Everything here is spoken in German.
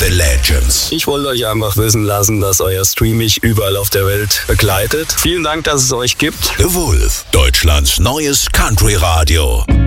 the Legends. Ich wollte euch einfach wissen lassen, dass euer Stream mich überall auf der Welt begleitet. Vielen Dank, dass es euch gibt. The Wolf, Deutschlands neues Country-Radio.